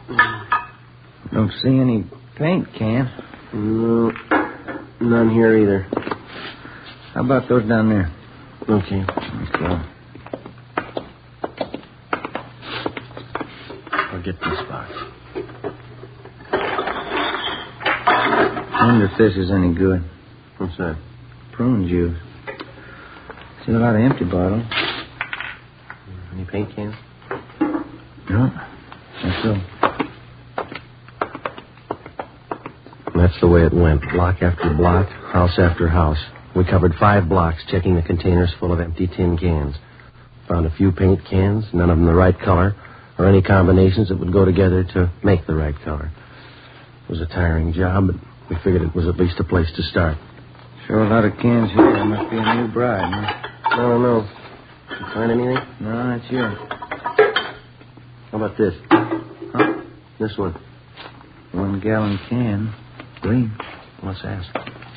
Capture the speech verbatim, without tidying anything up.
Don't see any paint can. No, none here either. How about those down there? Okay. Let's go. I'll get this box. I wonder if this is any good. What's that? Prune juice. See a lot of empty bottles. Any paint cans? No. Let's go. That's the way it went. Block after block, house after house. We covered five blocks, checking the containers full of empty tin cans. Found a few paint cans, none of them the right color, or any combinations that would go together to make the right color. It was a tiring job, but we figured it was at least a place to start. Sure, a lot of cans here. There must be a new bride, huh? No, no. You find anything? No, that's you. How about this? Huh? This one. One gallon can. Green. Let's ask.